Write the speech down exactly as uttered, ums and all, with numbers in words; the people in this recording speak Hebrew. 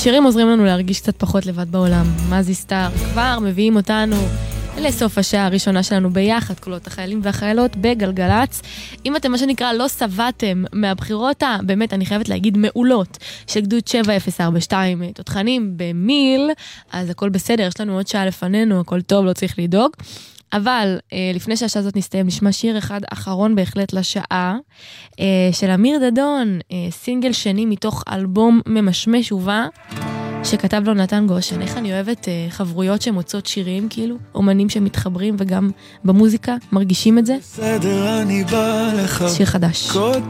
שירים עוזרים לנו להרגיש קצת פחות לבד בעולם. מזי סטאר כבר מביאים אותנו לסוף השעה הראשונה שלנו ביחד, קולות החיילים והחיילות בגלגלץ. אם אתם מה שנקרא לא סבתם מהבחירות, באמת אני חייבת להגיד מעולות, של גדוד שבע אפס ארבע שתיים תותחנים במיל, אז הכל בסדר, יש לנו עוד שעה לפנינו, הכל טוב, לא צריך לדאוג. אבל אה, לפני שהשעה הזאת נסתיים, נשמע שיר אחד אחרון בהחלט לשעה, אה, של אמיר דדון, אה, סינגל שני מתוך אלבום ממשמש ובא, שכתב לו נתן גושן. איך אני אוהבת אה, חברויות שמוצאות שירים, כאילו, אומנים שמתחברים וגם במוזיקה מרגישים את זה. בסדר, אני בא לך. שיר חדש. קוד